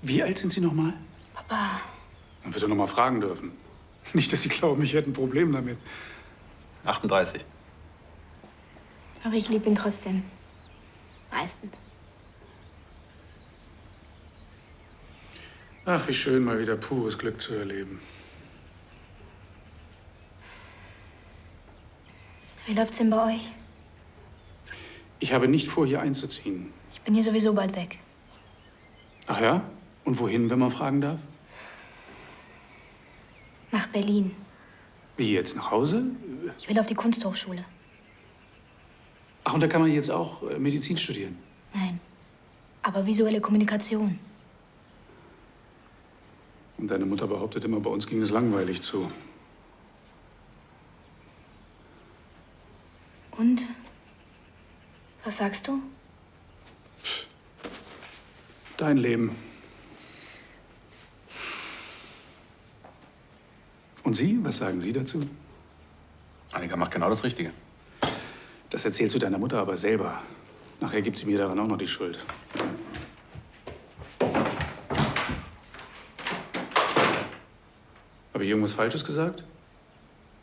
Wie alt sind Sie noch mal? Papa. Man wird ja noch mal fragen dürfen. Nicht, dass Sie glauben, ich hätte ein Problem damit. 38. Aber ich liebe ihn trotzdem. Meistens. Ach, wie schön, mal wieder pures Glück zu erleben. Wie läuft's denn bei euch? Ich habe nicht vor, hier einzuziehen. Ich bin hier sowieso bald weg. Ach ja? Und wohin, wenn man fragen darf? Nach Berlin. Wie jetzt, nach Hause? Ich will auf die Kunsthochschule. Ach, und da kann man jetzt auch Medizin studieren? Nein. Aber visuelle Kommunikation. Und deine Mutter behauptet immer, bei uns ging es langweilig zu. Und? Was sagst du? Dein Leben. Und Sie? Was sagen Sie dazu? Annika macht genau das Richtige. Das erzählst du deiner Mutter aber selber. Nachher gibt sie mir daran auch noch die Schuld. Habe ich irgendwas Falsches gesagt?